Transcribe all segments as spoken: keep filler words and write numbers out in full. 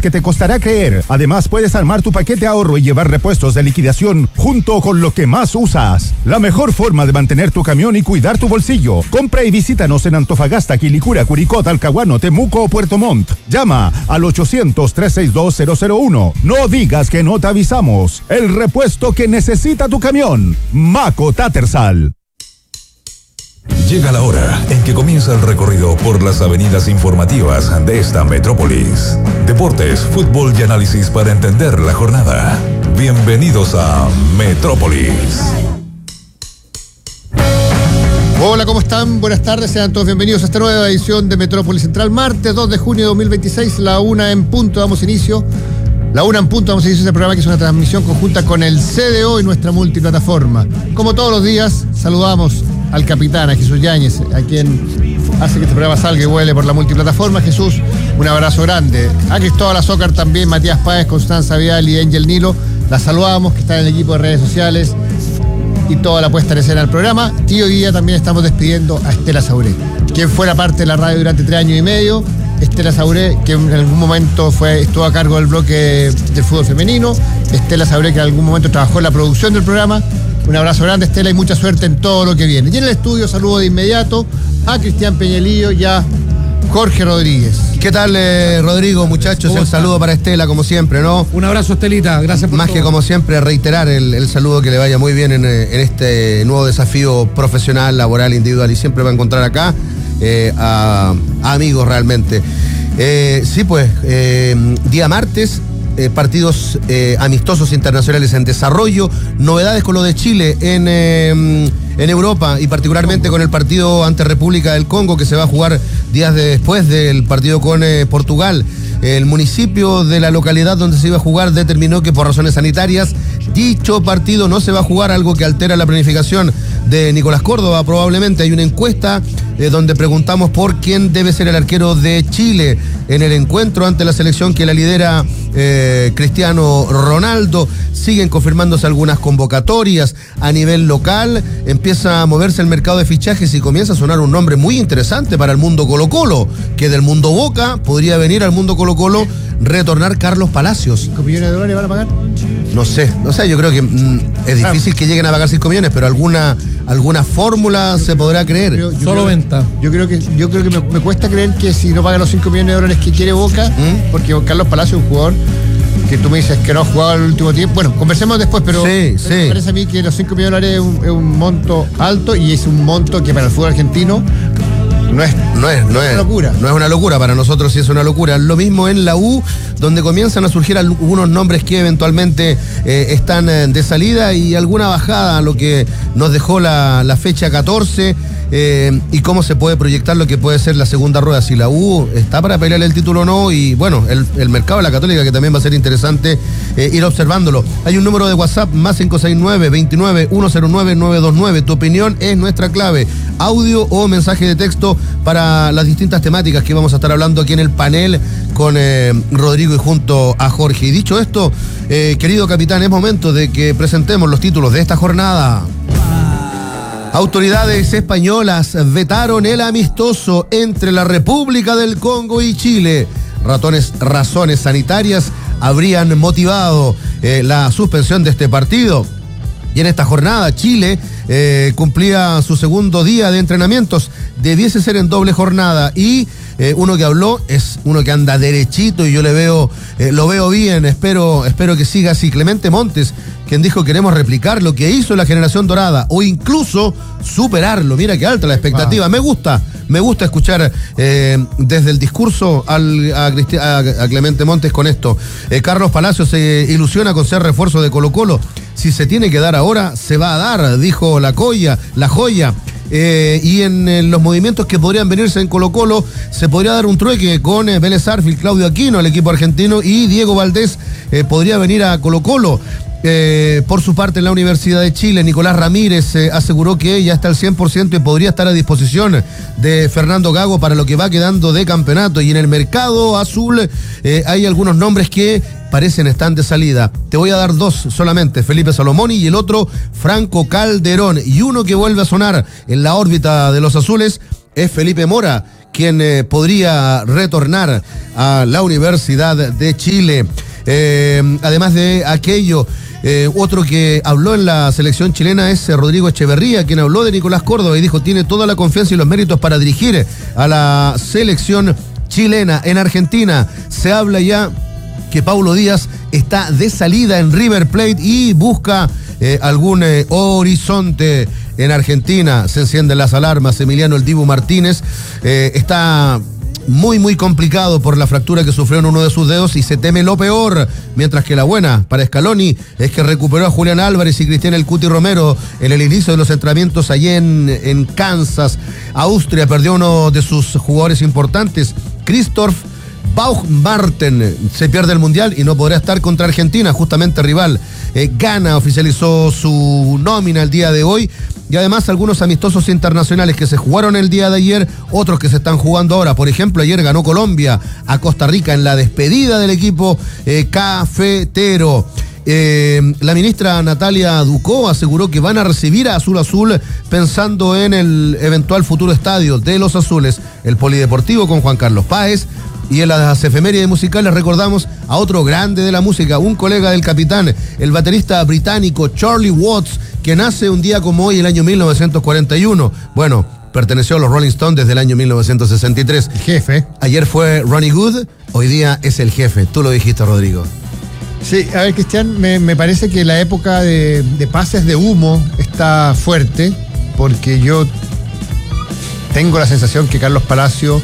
que te costará creer. Además, puedes armar tu paquete ahorro y llevar repuestos de liquidación junto con lo que más usas. La mejor forma de mantener tu camión y cuidar tu bolsillo. Compra y visítanos en Antofagasta, Quilicura, Curicó, Talcahuano, Temuco o Puerto Montt. Llama al ochocientos, trescientos sesenta y dos, cero cero uno. No digas que no te avisamos. El repuesto que necesita tu camión. Maco Tattersall. Llega la hora en que comienza el recorrido por las avenidas informativas de esta metrópolis. Deportes, fútbol y análisis para entender la jornada. Bienvenidos a Metrópolis. Hola, ¿cómo están? Buenas tardes, sean todos bienvenidos a esta nueva edición de Metrópolis Central. Martes dos de junio de dos mil veintiséis, la una en punto, damos inicio. La una en punto, damos inicio a este programa que es una transmisión conjunta con el C D O y nuestra multiplataforma. Como todos los días, saludamos al capitán, a Jesús Yáñez, a quien hace que este programa salga y vuele por la multiplataforma. Jesús, un abrazo grande. A Cristóbal Azócar también, Matías Páez, Constanza Vial y Ángel Nilo. Las saludamos, que están en el equipo de redes sociales y toda la puesta en escena del programa. Y hoy día también estamos despidiendo a Estela Sauré, quien fuera parte de la radio durante tres años y medio. Estela Sauré, que en algún momento fue, estuvo a cargo del bloque del fútbol femenino. Estela Sauré, que en algún momento trabajó en la producción del programa. Un abrazo grande, Estela, y mucha suerte en todo lo que viene. Y en el estudio saludo de inmediato a Cristian Peñalillo y a Jorge Rodríguez. ¿Qué tal, eh, Rodrigo, muchachos? El saludo para Estela, como siempre, ¿no? Un abrazo, Estelita, gracias por Más todo. que como siempre, reiterar el, el saludo, que le vaya muy bien en, en este nuevo desafío profesional, laboral, individual, y siempre va a encontrar acá eh, a, a amigos realmente. Eh, sí, pues, eh, día martes, eh, partidos eh, amistosos internacionales en desarrollo, novedades con lo de Chile en... Eh, en Europa, y particularmente con el partido ante República del Congo, que se va a jugar días de después del partido con eh, Portugal. El municipio de la localidad donde se iba a jugar determinó que por razones sanitarias dicho partido no se va a jugar, algo que altera la planificación de Nicolás Córdoba. Probablemente hay una encuesta eh, donde preguntamos por quién debe ser el arquero de Chile en el encuentro ante la selección que la lidera eh, Cristiano Ronaldo. Siguen confirmándose algunas convocatorias a nivel local. Empieza a moverse el mercado de fichajes y comienza a sonar un nombre muy interesante para el mundo Colo-Colo, que del mundo Boca podría venir al mundo Colo-Colo retornar Carlos Palacios. ¿cinco millones de dólares van a pagar? No sé, no sé, yo creo que mm, es difícil que lleguen a pagar cinco millones, pero alguna alguna fórmula se podrá creer. Yo, yo Solo creo, venta. Yo creo que yo creo que me, me cuesta creer que si no pagan los cinco millones de dólares que quiere Boca, ¿Mm? porque Carlos Palacios es un jugador que tú me dices que no ha jugado el último tiempo. Bueno, conversemos después, pero sí, sí. me parece a mí que los cinco millones de dólares es un, es un monto alto, y es un monto que para el fútbol argentino no es, No es, no es una locura. No es una locura, para nosotros sí es una locura. Lo mismo en la U, donde comienzan a surgir algunos nombres que eventualmente eh, están eh, de salida, y alguna bajada a lo que nos dejó la, la fecha catorce, eh, y cómo se puede proyectar lo que puede ser la segunda rueda, si la U está para pelear el título o no. Y bueno, el, el mercado de la Católica, que también va a ser interesante eh, ir observándolo. Hay un número de WhatsApp, más cinco seis nueve, veintinueve, ciento nueve, nueve dos nueve. Tu opinión es nuestra clave. Audio o mensaje de texto para las distintas temáticas que vamos a estar hablando aquí en el panel con eh, Rodrigo y junto a Jorge. Y dicho esto, eh, querido capitán, es momento de que presentemos los títulos de esta jornada. Autoridades españolas vetaron el amistoso entre la República del Congo y Chile. Ratones, razones sanitarias habrían motivado eh, la suspensión de este partido. Y en esta jornada, Chile eh, cumplía su segundo día de entrenamientos. Debiese ser en doble jornada. Y eh, uno que habló es uno que anda derechito, y yo le veo, eh, lo veo bien. Espero, espero que siga así. Clemente Montes, quien dijo: queremos replicar lo que hizo la generación dorada, o incluso superarlo. Mira qué alta la expectativa. Wow. Me gusta, me gusta escuchar eh, desde el discurso al, a, a, a Clemente Montes con esto. Eh, Carlos Palacios se ilusiona con ser refuerzo de Colo-Colo. Si se tiene que dar ahora, se va a dar, dijo la joya, la joya. Eh, y en, en los movimientos que podrían venirse en Colo-Colo, se podría dar un trueque con eh, Vélez Sarsfield, Claudio Aquino, el equipo argentino, y Diego Valdés eh, podría venir a Colo-Colo. Eh, por su parte, en la Universidad de Chile, Nicolás Ramírez eh, aseguró que ya está al cien por ciento y podría estar a disposición de Fernando Gago para lo que va quedando de campeonato. Y en el mercado azul eh, hay algunos nombres que parecen están de salida. Te voy a dar dos solamente: Felipe Salomoni y el otro Franco Calderón. Y uno que vuelve a sonar en la órbita de los azules es Felipe Mora, quien eh, podría retornar a la Universidad de Chile. Eh, además de aquello, eh, otro que habló en la selección chilena es Rodrigo Echeverría, quien habló de Nicolás Córdoba y dijo tiene toda la confianza y los méritos para dirigir a la selección chilena. En Argentina se habla ya que Paulo Díaz está de salida en River Plate y busca eh, algún eh, horizonte en Argentina. Se encienden las alarmas. Emiliano El Dibu Martínez eh, está muy muy complicado por la fractura que sufrió en uno de sus dedos y se teme lo peor, mientras que la buena para Scaloni es que recuperó a Julián Álvarez y Cristian El Cuti Romero en el inicio de los entrenamientos allí en, en Kansas. Austria perdió uno de sus jugadores importantes, Christoph Baumgarten, se pierde el Mundial y no podrá estar contra Argentina, justamente rival. Eh, Ghana oficializó su nómina el día de hoy y además algunos amistosos internacionales que se jugaron el día de ayer, otros que se están jugando ahora. Por ejemplo, ayer ganó Colombia a Costa Rica en la despedida del equipo eh, cafetero. Eh, la ministra Natalia Ducó aseguró que van a recibir a Azul Azul pensando en el eventual futuro estadio de los Azules, el Polideportivo, con Juan Carlos Páez. Y en las efemérides musicales recordamos a otro grande de la música, un colega del capitán, el baterista británico Charlie Watts, que nace un día como hoy, el año mil novecientos cuarenta y uno. Bueno, perteneció a los Rolling Stones desde el año mil novecientos sesenta y tres. El jefe. Ayer fue Ronnie Good, hoy día es el jefe. Tú lo dijiste, Rodrigo. Sí, a ver, Cristian, me, me parece que la época de, de pases de humo está fuerte, porque yo tengo la sensación que Carlos Palacio,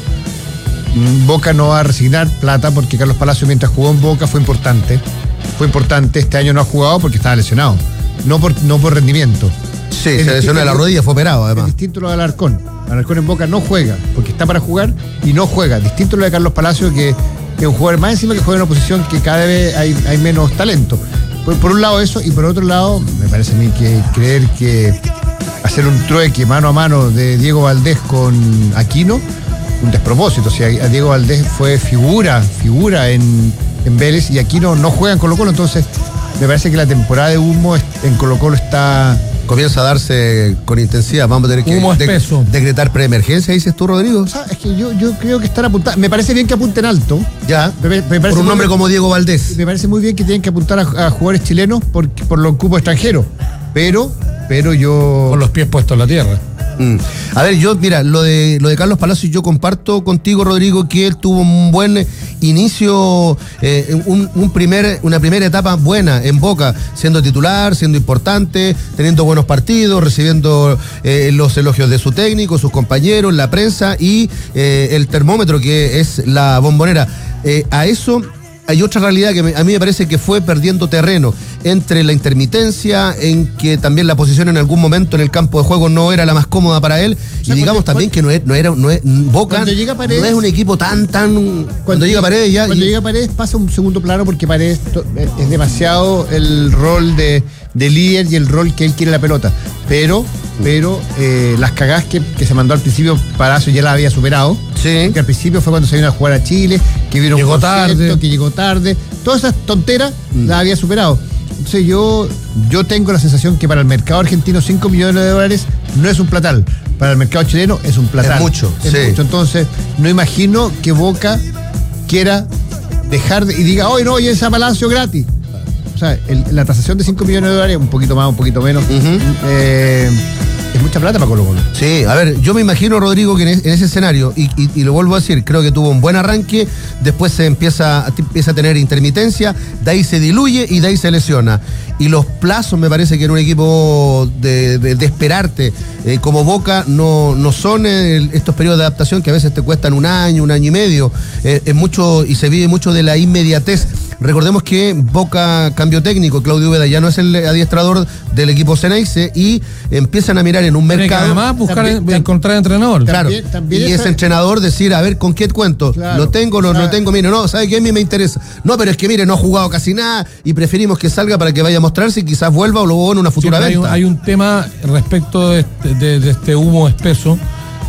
Boca no va a resignar plata, porque Carlos Palacio mientras jugó en Boca fue importante, fue importante, este año no ha jugado porque estaba lesionado, no por, no por rendimiento. Sí, es se lesionó de la rodilla, fue operado además. Es distinto lo de Alarcón. Alarcón en Boca no juega, porque está para jugar y no juega. Distinto lo de Carlos Palacio, que es un jugador más encima que juega en una posición que cada vez hay, hay menos talento. Por, por un lado eso, y por otro lado, me parece a mí que creer que hacer un trueque mano a mano de Diego Valdés con Aquino, un despropósito. O sea, a Diego Valdés fue figura, figura en, en Vélez, y Aquino no juega en Colo-Colo, entonces me parece que la temporada de humo en Colo-Colo está... Comienza a darse con intensidad. Vamos a tener que humo espeso. De, decretar preemergencia, dices tú, Rodrigo. O sea, es que yo, yo creo que están apuntando. Me parece bien que apunten alto. Ya. Me, me parece por un nombre bien, como Diego Valdés. Me parece muy bien que tienen que apuntar a, a jugadores chilenos por, por los cupos extranjeros. Pero, pero yo. Con los pies puestos en la tierra. Mm. A ver, yo, mira, lo de lo de Carlos Palacios, yo comparto contigo, Rodrigo, que él tuvo un buen inicio, eh, un, un primer, una primera etapa buena en Boca, siendo titular, siendo importante, teniendo buenos partidos, recibiendo eh, los elogios de su técnico, sus compañeros, la prensa y eh, el termómetro que es la Bombonera. Eh, a eso hay otra realidad que me, a mí me parece que fue perdiendo terreno entre la intermitencia, en que también la posición en algún momento en el campo de juego no era la más cómoda para él, o sea, y digamos cuando, también que no, es, no era no es, Boca Paredes, no es un equipo tan tan cuando, cuando llega Paredes ya cuando y, llega Paredes pasa un segundo plano, porque Paredes es demasiado el rol de, de líder y el rol que él quiere la pelota, pero pero eh, las cagadas que, que se mandó al principio, Palacio ya la había superado. Sí. Que al principio fue cuando se vino a jugar a Chile, que vino llegó un tarde, que llegó tarde, todas esas tonteras mm. las había superado. Entonces yo, yo tengo la sensación que para el mercado argentino cinco millones de dólares no es un platal, para el mercado chileno es un platal. Es mucho, es sí. mucho. Entonces no imagino que Boca quiera dejar de, y diga, hoy no, y ese Palacio gratis. O sea, el, la tasación de cinco millones de dólares, un poquito más, un poquito menos, uh-huh. eh, es mucha plata para Colo-Colo. Sí, a ver, yo me imagino, Rodrigo, que en, es, en ese escenario, y, y, y lo vuelvo a decir, creo que tuvo un buen arranque, después se empieza, empieza a tener intermitencia, de ahí se diluye y de ahí se lesiona. Y los plazos, me parece que en un equipo de, de, de esperarte, eh, como Boca, no, no son el, estos periodos de adaptación que a veces te cuestan un año, un año y medio, eh, es mucho, y se vive mucho de la inmediatez. Recordemos que Boca cambió técnico, Claudio Úbeda ya no es el adiestrador del equipo Ceneice y empiezan a mirar en un mercado. Tiene que además buscar también, encontrar entrenador. Claro, también, también y esa... ese entrenador decir, a ver, ¿con qué cuento? Claro, lo tengo, lo, o sea, lo tengo, mire, no, ¿sabe qué? A mí me interesa. No, pero es que mire, no ha jugado casi nada y preferimos que salga para que vaya a mostrarse y quizás vuelva o luego en una futura sí, venta. Hay un, hay un tema respecto de este, de, de este humo espeso,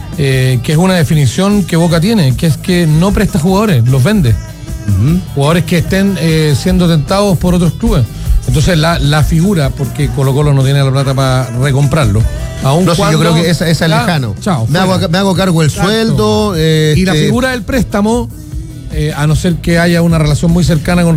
eh, que es una definición que Boca tiene, que es que no presta jugadores, los vende. Uh-huh. Jugadores que estén eh, siendo tentados por otros clubes. Entonces la, la figura, porque Colo Colo no tiene la plata para recomprarlo. Aún No sé, cuando, yo creo que esa, esa es ya, lejano. Chao, me, hago, me hago cargo del Exacto. sueldo. Eh, y la este, figura del préstamo, eh, a no ser que haya una relación muy cercana con